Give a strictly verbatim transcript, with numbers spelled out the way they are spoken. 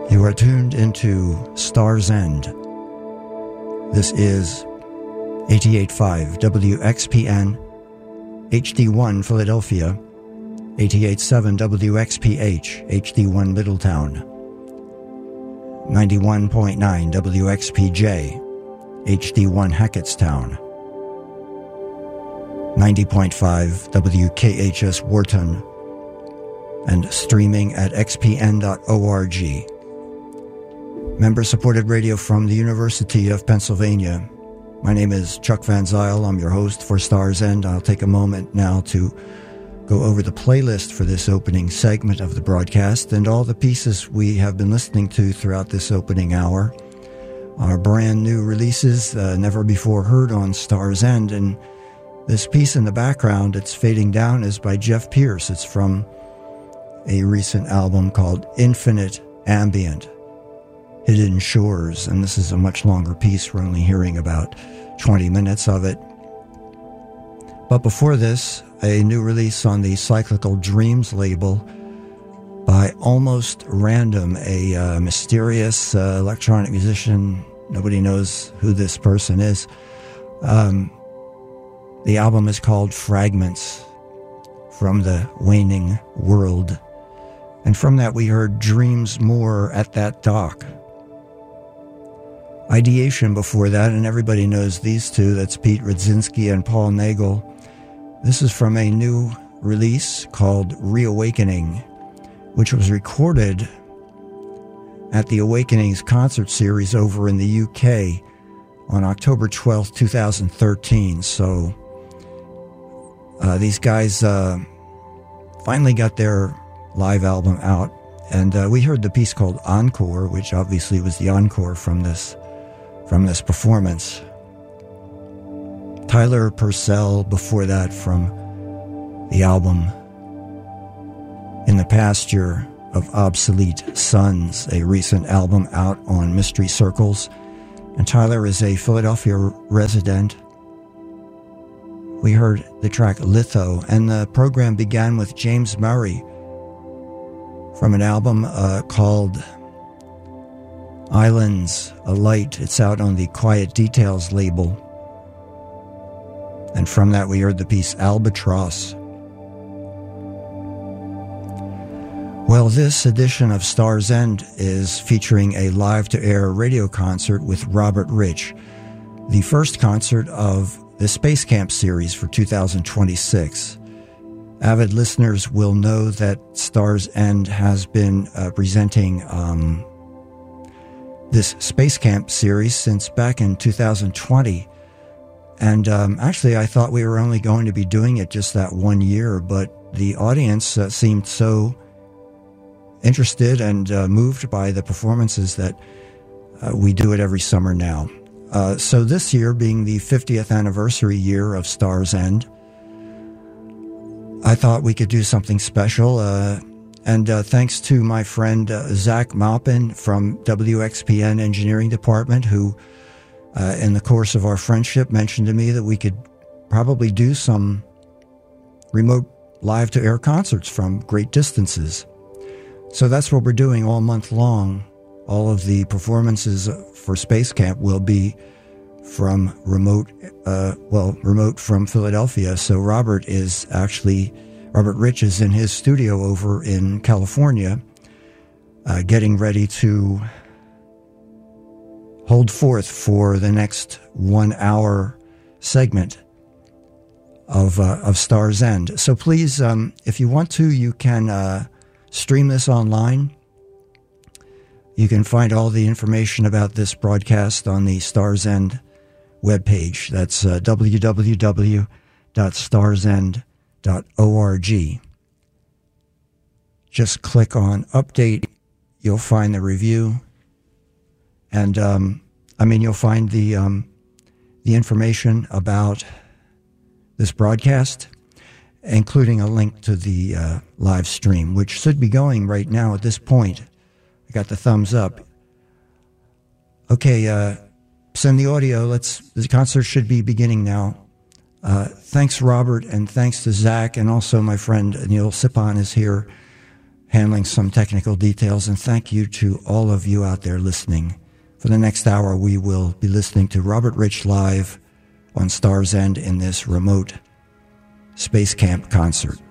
You are tuned into Star's End. This is eighty-eight point five W X P N, H D one Philadelphia, eighty-eight point seven W X P H, H D one Middletown, ninety-one point nine W X P J, H D one Hackettstown, ninety point five W K H S Wharton, and streaming at x p n dot org. Member-supported radio from the University of Pennsylvania. My name is Chuck Van Zyl. I'm your host for Star's End. I'll take a moment now to go over the playlist for this opening segment of the broadcast, and all the pieces we have been listening to throughout this opening hour are brand new releases, uh, never before heard on Star's End. And this piece in the background, it's fading down, is by Jeff Pierce. It's from a recent album called Infinite Ambient, Hidden Shores, and this is a much longer piece. We're only hearing about twenty minutes of it. But before this, a new release on the Cyclical Dreams label by Almost Random, a uh, mysterious uh, electronic musician. Nobody knows who this person is. Um, the album is called Fragments from the Waning World. And from that we heard Dreams More at That Dock. Ideation before that, and everybody knows these two. That's Pete Rudzinski and Paul Nagel. This is from a new release called Reawakening, which was recorded at the Awakenings concert series over in the U K on October twelfth, twenty thirteen. So uh, these guys uh, finally got their live album out, and uh, we heard the piece called Encore, which obviously was the encore from this from this performance. Tyler Purcell before that from the album In the Pasture of Obsolete Sons, a recent album out on Mystery Circles. And Tyler is a Philadelphia resident. We heard the track Litho, and the program began with James Murray from an album uh, called Islands, a Light. It's out on the Quiet Details label. And from that we heard the piece Albatross. Well, this edition of Star's End is featuring a live-to-air radio concert with Robert Rich, the first concert of the Space Camp series for two thousand twenty-six. Avid listeners will know that Star's End has been uh, presenting um, this Space Camp series since back in two thousand twenty. And um, actually, I thought we were only going to be doing it just that one year, but the audience uh, seemed so interested and uh, moved by the performances that uh, we do it every summer now. Uh, so this year, being the fiftieth anniversary year of Star's End, I thought we could do something special. Uh, and uh, thanks to my friend uh, Zach Maupin from W X P N Engineering Department, who uh, in the course of our friendship mentioned to me that we could probably do some remote live-to-air concerts from great distances. So that's what we're doing all month long. All of the performances for Space Camp will be from remote, uh, well, remote from Philadelphia. So Robert is actually, Robert Rich is in his studio over in California, uh, getting ready to hold forth for the next one-hour segment of uh, of Star's End. So please, um, if you want to, you can uh, stream this online. You can find all the information about this broadcast on the Star's End webpage. That's uh, w w w dot stars end dot org. Just click on Update. You'll find the review. And, um, I mean, you'll find the um, the information about this broadcast, including a link to the uh, live stream, which should be going right now at this point. I got the thumbs up. Okay, uh, send the audio. Let's. The concert should be beginning now. Uh, thanks, Robert, and thanks to Zach, and also my friend Neil Sipon is here handling some technical details, and thank you to all of you out there listening. For the next hour, we will be listening to Robert Rich live on Star's End in this remote Space Camp concert.